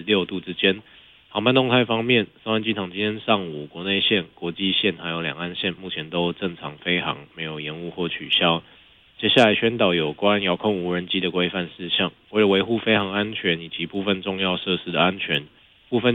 6度之间。航班动态方面，松山机场今天上午国内线、国际线还有两岸线目前都正常飞航，没有延误或取消。接下来宣导有关遥控无人机的规范事项，为了维护飞航安全以及部分重要设施的安全，部分